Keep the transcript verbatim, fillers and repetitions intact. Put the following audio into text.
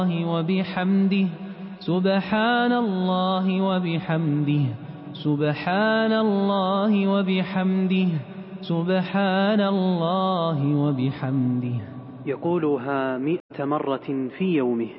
وبحمده سبحان الله وبحمده سبحان الله وبحمده سبحان الله وبحمده. يقولها مئة مرة في يومه.